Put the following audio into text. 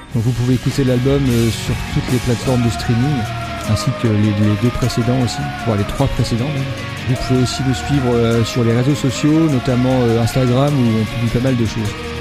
Donc vous pouvez écouter l'album sur toutes les plateformes de streaming, ainsi que les deux précédents aussi, voire les 3 précédents même. Vous pouvez aussi le suivre sur les réseaux sociaux, notamment Instagram, où on publie pas mal de choses.